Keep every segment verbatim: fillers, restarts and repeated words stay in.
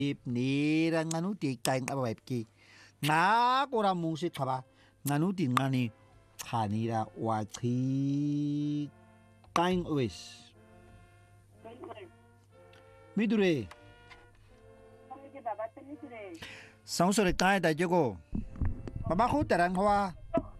Nira nganu ti kain apa ki na kora musik khaba nganu ti ngani khanira wa thi kain ois midure sangsore kai da jogo baba khu tarang hoa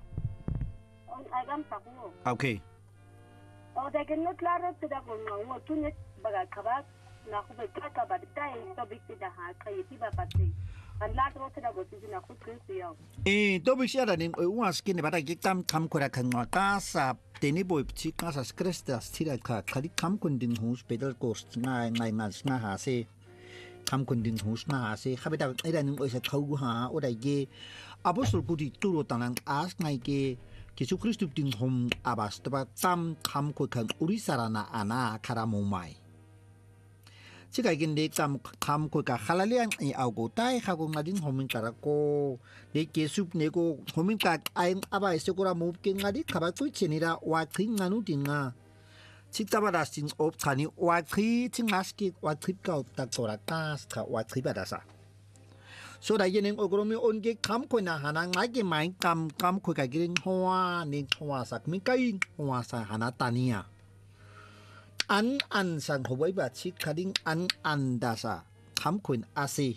okay o da que no claro te da con no tú ne baga khaba na khu be ka ka ba dai to bi ti da ha kai ti ba pa ti an la tro te da go ti na khu tu ti yo eh to bi sia da ning o wa skin ne ba da ki tam kam ko ra kan ma ka sa te ni boy chi ka sa skresta stira ka khali kam kun din hus pedal cost na ngai na na ha se kam kun din hus na ha se kha be da ai da ning o sa khau ha o da ye apostol ku ti tu ro tan as ngai ke Yesu Kristus din hom abas taba tam kam ko kan uri sarana ana kara mo mai Chika gin de tam kam ko ka khalalian i au go tai kha ko ngadin homin kara ko de Yesu ne ko homin ka ai aba se ko ra mo ke ngadi khaba tu chenira wa thing nganu tinga chita ba da sin op thani wa thi chingaski wa thip ka ta tora tas ka wa thiba da sa So da yen ogoromi onge kam ko na hana ngai mai kam kam ko ka girin hoa ni hoa sak mi kai hoa sa hana tania an an san ho bai ba chi khading an an da sa kam ko ase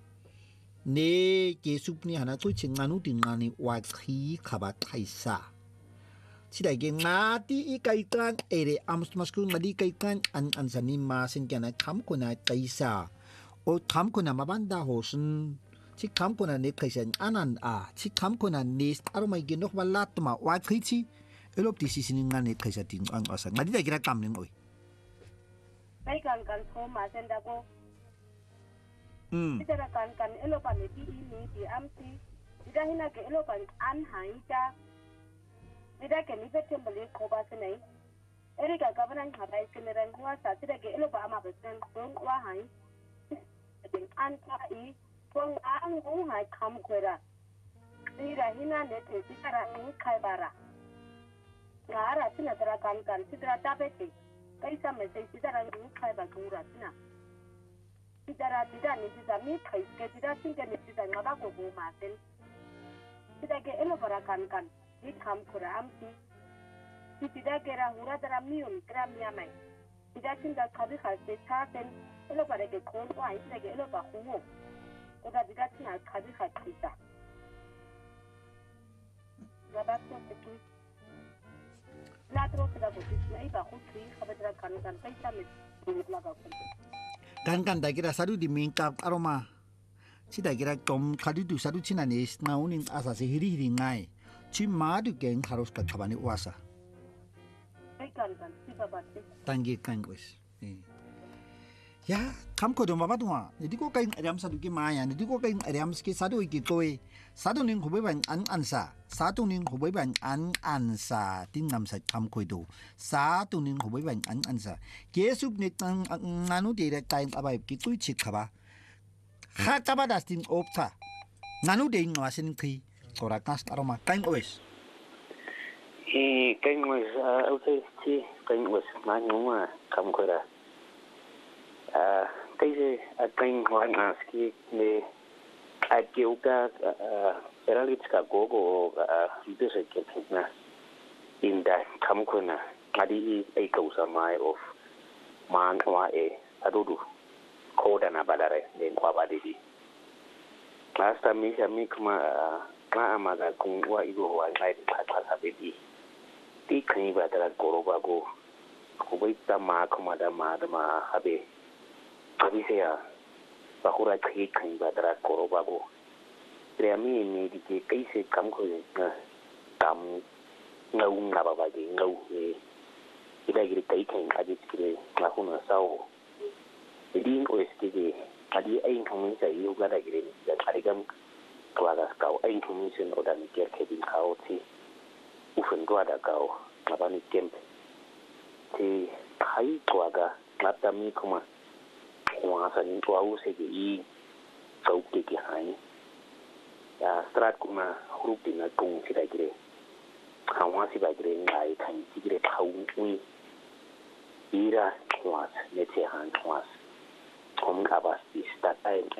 ne ke sup ni hana tu ching nganu tin ngani wa khi khaba thaisa chi da ge nga ti i kai kan ere ams maskul ngadi kai kan an an sani ma sin kana kam ko na taisa o kam ko na mabanda ho sun Chi kam ko na ne khaisen anan a chi kam ko na ne aro mai gi nok balat ma wa khichi elop ti si sin nga ne khaisa tin ang asa ngadi da gira kam ning oi bai kan kan ko ma sen da ko mm ita kan kan elop ne ti ni ti am ti ida hina ke elop an hai ta ida ke ni be tembele ko ba se nei erika gabanan ha bai ke ne ran wa sa ti da ke elop ama be sen ko wa hai an ta i Kung ang buhay kam kwera, sira hina nete sira ang kaibara. Ngara sina tera kan kan sira tapete, kaisa mese sira ang kaiba kura sina. Sira tidak ni sira mi kai ke sira singa ni sira ngaba ko bu masen. Sira ke elo para kan kan, ni kam kwera amsi. Sira ke ra hura tera miun gram yamai. Sira singa kabi khase chasen, elo para ke kon wa sira ke elo pa huo. Oda tidak sih kadi kadi kita. Lepas tu itu, lalu kita buat ini bahu tri, kita tidak kan kan kita mesti lakukan. Kan kan da gira sadu di mingkap aroma chi da gira tom kadi du sadu china ne na unin asa se hiri hiri ngai chi ma du gen haros ka khabani wasa Kan kan siapa baca? Tangi kan guys. Ya, kam ko do mama dua. Jadi ko kain ariam sadu ki maya, jadi ko kain ariam ski sadu ki toy. Sadu ning hobe ban an ansa. Satu ning hobe ban an ansa. Tingam sa kam ko do. Satu ning hobe ban an ansa. Yesu ne tang nganu de kain abai ki tu chik khaba. Kha kaba das ting opta. Nganu de ngasin ki. Tora kas aroma kain ois. E kain ois okay chi kain ois nganu ma kam ko da. Uh, Deze uiteen gewoon als ik me uitgeoefend era litska gogo dus ik heb na in dat kamkuna adi e kausa mai of man wa e adudu koda na badare den kwa badidi last time mi mi kuma ma amaga kun wa igo wa ngai ta ta sabedi ti kani badara goroba go ko bai ta ma kuma da ma da ma habe Abi saya bahura kiri kini badara koro bago. Terami ini di kai se kam ko na kam ngau ngaba bagi ngau ni. Ida giri kai kini adi kiri ngahuna sao. Jadi O S T G adi aing kami saya juga ada giri dan adikam keluarga kau aing kami sen oda mikir kebin kau si ufen dua ada kau apa ni camp. Si kai keluarga ngata mi kuma Kuasa ni tuau segi kau kiki hai. Ya strat kuma huruf di nakung si bagire. Hawa si bagire ngai kan si bagire kau ui. Ira kuas nece han kuas. om kabas di statain